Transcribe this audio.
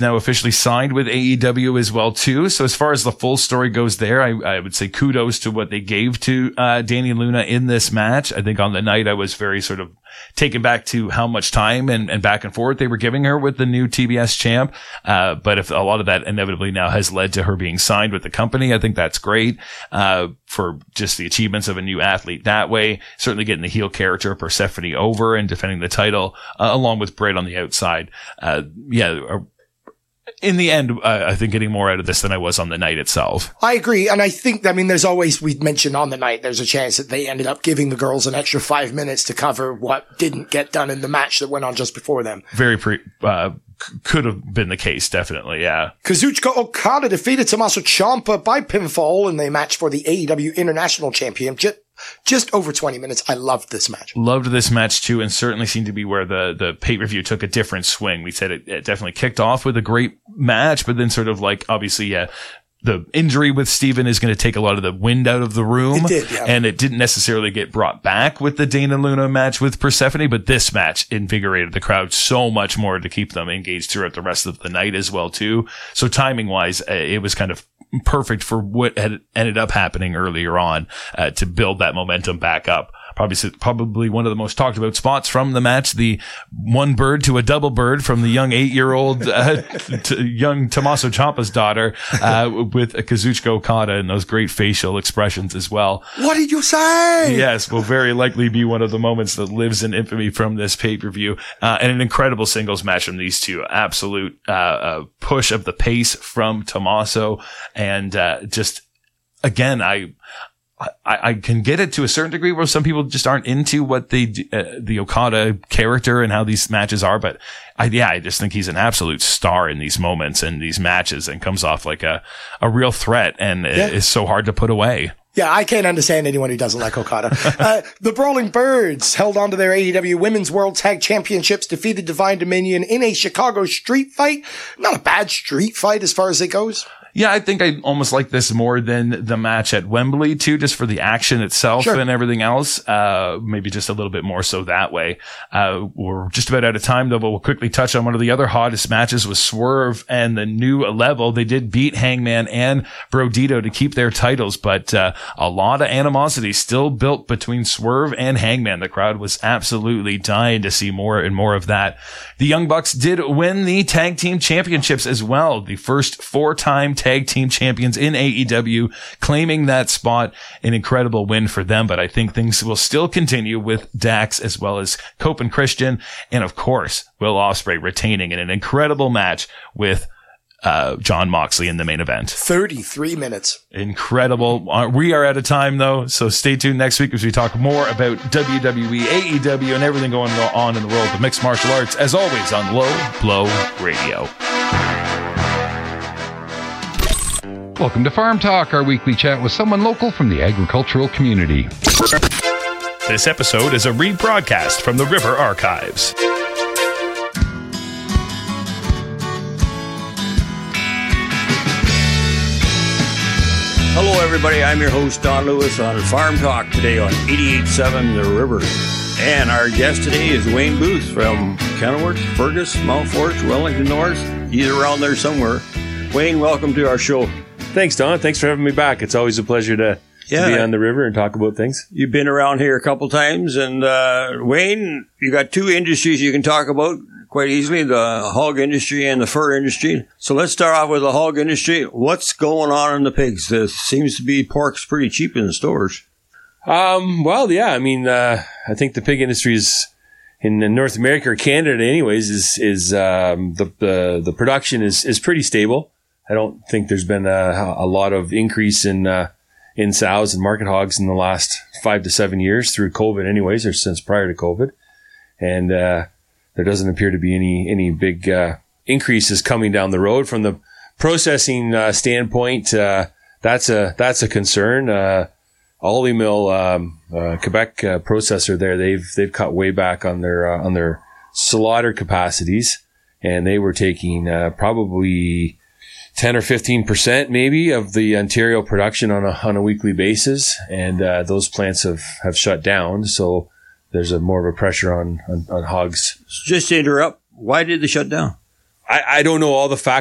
now officially signed with AEW as well too. So as far as the full story goes there, I would say kudos to what they gave to Dani Luna in this match. I think on the night I was very sort of taken back to how much time and back and forth they were giving her with the new TBS champ. But if a lot of that inevitably now has led to her being signed with the company, I think that's great, for just the achievements of a new athlete that way. Certainly getting the heel character Persephone over and defending the title, along with Britt on the outside. In the end, I think getting more out of this than I was on the night itself. I agree. And I think, there's always, we'd mentioned on the night, there's a chance that they ended up giving the girls an extra 5 minutes to cover what didn't get done in the match that went on just before them. Could have been the case, definitely, yeah. Kazuchika Okada defeated Tommaso Ciampa by pinfall in the match for the AEW International Championship. Just over 20 minutes. I loved this match. Loved this match too, and certainly seemed to be where the pay-per-view took a different swing. We said it definitely kicked off with a great match, but then sort of like, obviously, the injury with Steven is going to take a lot of the wind out of the room. It did, yeah. And it didn't necessarily get brought back with the Dana Luna match with Persephone, but this match invigorated the crowd so much more to keep them engaged throughout the rest of the night as well too. So timing wise, it was kind of perfect for what had ended up happening earlier on, to build that momentum back up. Probably one of the most talked about spots from the match, the one bird to a double bird from the young 8-year-old, young Tommaso Ciampa's daughter, with Kazuchika Okada and those great facial expressions as well. What did you say? Yes, will very likely be one of the moments that lives in infamy from this pay-per-view. And an incredible singles match from these two. Absolute, push of the pace from Tommaso. And, just, again, I can get it to a certain degree where some people just aren't into what the Okada character and how these matches are. But I just think he's an absolute star in these moments and these matches and comes off like a real threat and is so hard to put away. Yeah, I can't understand anyone who doesn't like Okada. The Brawling Birds held on to their AEW Women's World Tag Championships, defeated Divine Dominion in a Chicago street fight. Not a bad street fight as far as it goes. Yeah, I think I almost like this more than the match at Wembley too, just for the action itself and everything else. Maybe just a little bit more so that way. We're just about out of time though, but we'll quickly touch on one of the other hottest matches with Swerve and the New Level. They did beat Hangman and Brodito to keep their titles, but a lot of animosity still built between Swerve and Hangman. The crowd was absolutely dying to see more and more of that. The Young Bucks did win the tag team championships as well. The first 4-time tag team champions in AEW, claiming that spot. An incredible win for them, but I think things will still continue with Dax as well as Cope and Christian, and of course Will Ospreay retaining in an incredible match with Jon Moxley in the main event. 33 minutes. Incredible. We are out of time though, so stay tuned next week as we talk more about WWE, AEW, and everything going on in the world of mixed martial arts, as always on Low Blow Radio. Welcome to Farm Talk, our weekly chat with someone local from the agricultural community. This episode is a rebroadcast from the River Archives. Hello, everybody. I'm your host, Don Lewis, on Farm Talk today on 88.7 The River. And our guest today is Wayne Booth from Kenilworth, Fergus, Mount Forest, Wellington North. He's around there somewhere. Wayne, welcome to our show. Thanks, Don. Thanks for having me back. It's always a pleasure to be on the river and talk about things. You've been around here a couple times, and Wayne, you got two industries you can talk about quite easily, the hog industry and the fur industry. So let's start off with the hog industry. What's going on in the pigs? There seems to be pork's pretty cheap in the stores. Well, yeah. I mean, I think the pig industry is in North America or Canada anyways, is the production is pretty stable. I don't think there's been a lot of increase in sows and market hogs in the last 5 to 7 years through COVID anyways, or since prior to COVID. And there doesn't appear to be any big increases coming down the road. From the processing standpoint, that's a concern. Ollie Mill, Quebec processor there, they've cut way back on their slaughter capacities, and they were taking probably 10 or 15% maybe of the Ontario production on a weekly basis, and those plants have shut down. So there's more of a pressure on hogs. Just to interrupt, why did they shut down? I don't know all the facts